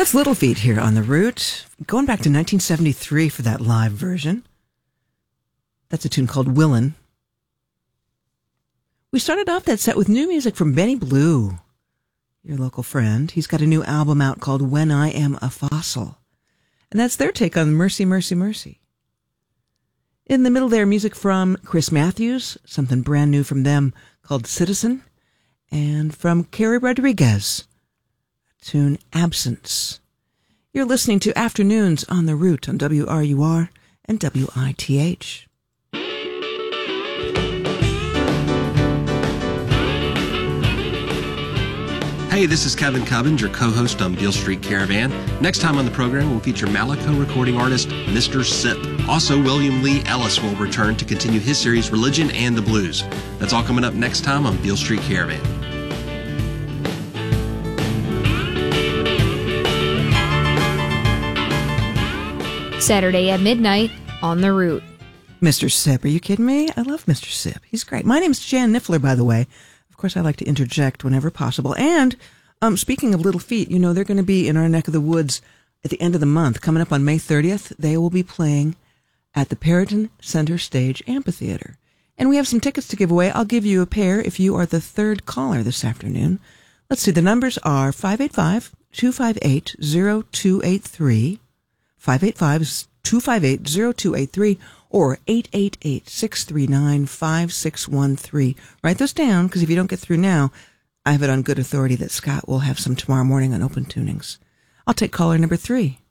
That's Little Feat here on The Root. Going back to 1973 for that live version. That's a tune called Willin'. We started off that set with new music from Benny Blue, your local friend. He's got a new album out called When I Am a Fossil. And that's their take on Mercy, Mercy, Mercy. In the middle there, music from Chris Matthews, something brand new from them called Citizen, and from Carrie Rodriguez, a tune Absence. You're listening to Afternoons on The Root on WRUR and WITH. Hey, this is Kevin Cubbins, your co-host on Beale Street Caravan. Next time on the program, we'll feature Malaco recording artist Mr. Sip. Also, William Lee Ellis will return to continue his series Religion and the Blues. That's all coming up next time on Beale Street Caravan. Saturday at midnight on The Root. Mr. Sip, are you kidding me? I love Mr. Sip. He's great. My name's Jan Niffler, by the way. Of course, I like to interject whenever possible. And speaking of Little Feat, you know, they're going to be in our neck of the woods at the end of the month. Coming up on May 30th, they will be playing at the Perriton Center Stage Amphitheater. And we have some tickets to give away. I'll give you a pair if you are the third caller this afternoon. Let's see, the numbers are 585-258-0283, 585-258-0283, or 888-639-5613. Write those down, because if you don't get through now, I have it on good authority that Scott will have some tomorrow morning on Open Tunings. I'll take caller number 3.